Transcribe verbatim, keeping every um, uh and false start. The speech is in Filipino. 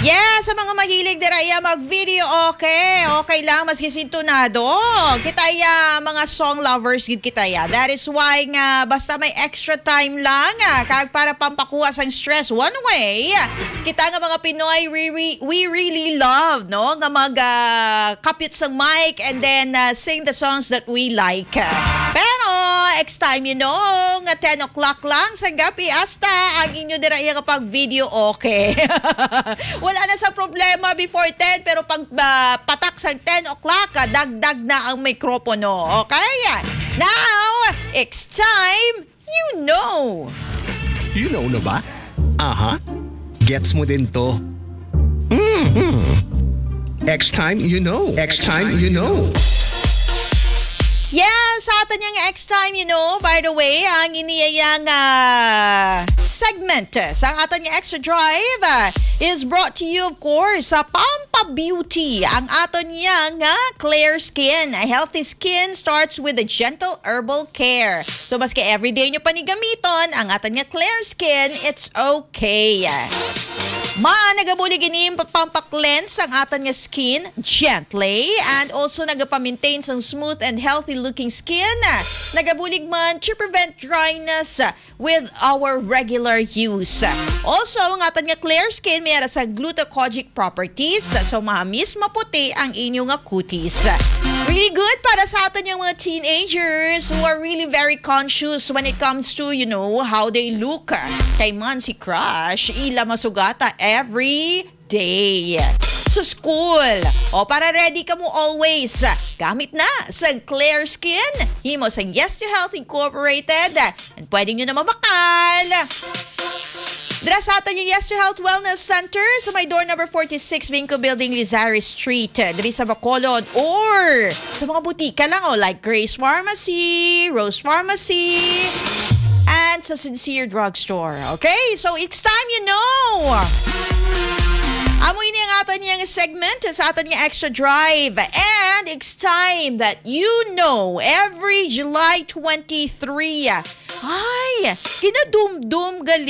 Yeah, sa mga mahilig diraya mag-video, okay. Okay lang, maski sintonado. Kita ya, mga song lovers, gid kita ya. That is why nga, basta may extra time lang, ah, kag para pampakuha sa stress. One way, kita nga mga Pinoy, we, we, we really love, no? Nga mag uh, kapit sa mic and then uh, sing the songs that we like. Pero, next time, you know, nga ten o'clock lang sa gabi, hasta ang inyo diraya kapag video, okay. Wala na sa problema before ten, pero pag uh, patak sa ten o'clock, uh, dagdag na ang mikropono. Okay? Now, it's time, you know. You know na ba? Aha. Gets mo din to. Mm-hmm. Next time, you know. Next time, you know. Yeah, sa atin yung X time, you know, by the way, ang iniyayang uh, segment sa atin yung Extra Drive uh, is brought to you, of course, sa Pampa Beauty. Ang atin yung uh, Clear Skin. A healthy skin starts with a gentle herbal care. So, maski everyday nyo panigamiton, ang atin yung Clear Skin, it's okay. Ma-nagabulig inim pampaklens ang atin nga skin gently and also nagapa-maintain sang smooth and healthy looking skin. Nagabulig man to prevent dryness with our regular use. Also, ang atin nga clear skin mayroon sa glucocorticoid properties, so mahamis maputi ang inyong nga kutis. Really good para sa atin yung mga teenagers who are really very conscious when it comes to, you know, how they look. Kay man si Crush, ila masugata every day. Sa school, o para ready ka mo always, gamit na sa Clear Skin. Himo sa Yes to Health Incorporated. And pwedeng nyo na mabakal. Dira sa atin yung Yes to Health Wellness Center sa may door number forty-six, Vinco Building, Rizari Street. Diri sa Bacolod or sa mga butika lang, oh, like Grace Pharmacy, Rose Pharmacy, and sa Sincere Drugstore. Okay? So, it's time you know. Amoy niya ang atin niyang segment sa atin niyang Extra Drive. And it's time that you know, every July twenty-third, ay, kinadumdum gali